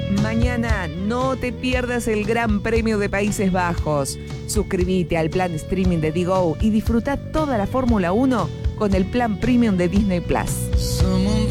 Mañana no te pierdas el Gran Premio de Países Bajos. Suscríbete al plan streaming de Digo y disfruta toda la Fórmula 1 con el plan premium de Disney Plus.